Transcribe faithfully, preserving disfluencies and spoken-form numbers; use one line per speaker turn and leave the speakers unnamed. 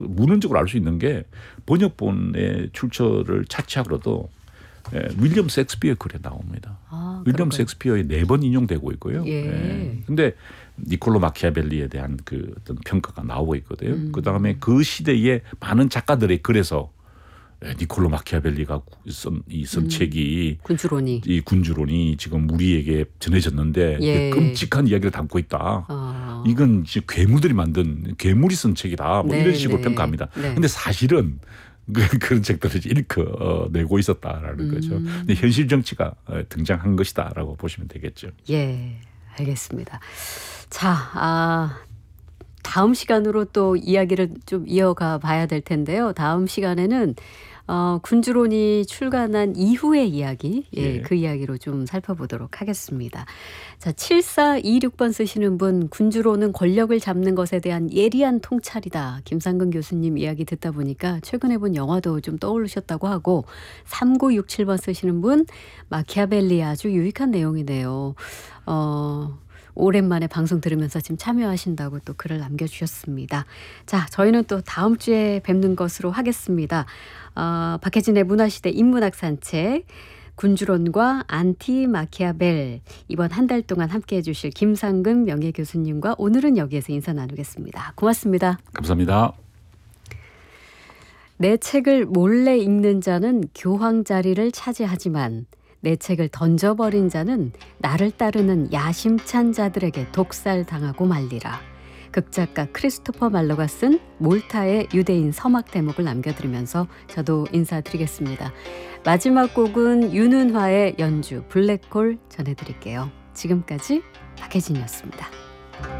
문헌적으로 알 수 있는 게 번역본의 출처를 차치하고도 예, 윌리엄 셰익스피어의 글에 나옵니다.
아,
윌리엄
그런가요?
셰익스피어에 네 번 인용되고 있고요.
예.
예. 근데 니콜로 마키아벨리에 대한 그 어떤 평가가 나오고 있거든요.
음.
그다음에 그 시대에 많은 작가들의 글에서 예, 니콜로 마키아벨리가 쓴 이 쓴
음.
책이
군주론이.
이 군주론이 지금 우리에게 전해졌는데
예.
끔찍한 이야기를 담고 있다.
아.
이건 지금 괴물들이 만든 괴물이 쓴 책이다. 뭐
네,
이런 식으로
네.
평가합니다.
네.
근데 사실은 그- 그런 책들을 일컬내고 있었다라는 거죠.
음.
근데 현실 정치가 어, 등장한 것이다라고 보시면 되겠죠.
예, 알겠습니다. 자, 아, 다음 시간으로 또 이야기를 좀 이어가 봐야 될 텐데요. 다음 시간에는 어, 군주론이 출간한 이후의 이야기, 예,
예.
그 이야기로 좀 살펴보도록 하겠습니다. 자, 칠사이육 번 쓰시는 분, 군주론은 권력을 잡는 것에 대한 예리한 통찰이다. 김상근 교수님 이야기 듣다 보니까 최근에 본 영화도 좀 떠오르셨다고 하고, 삼구육칠 번 쓰시는 분, 마키아벨리 아주 유익한 내용이네요. 어, 오랜만에 방송 들으면서 지금 참여하신다고 또 글을 남겨주셨습니다. 자, 저희는 또 다음 주에 뵙는 것으로 하겠습니다. 어, 박혜진의 문화시대 인문학 산책, 군주론과 안티 마키아벨, 이번 한 달 동안 함께해 주실 김상근 명예교수님과 오늘은 여기에서 인사 나누겠습니다. 고맙습니다.
감사합니다.
내 책을 몰래 읽는 자는 교황 자리를 차지하지만 내 책을 던져버린 자는 나를 따르는 야심찬 자들에게 독살당하고 말리라. 극작가 크리스토퍼 말로가 쓴 몰타의 유대인 서막 대목을 남겨드리면서 저도 인사드리겠습니다. 마지막 곡은 윤은화의 연주 블랙홀 전해드릴게요. 지금까지 박혜진이었습니다.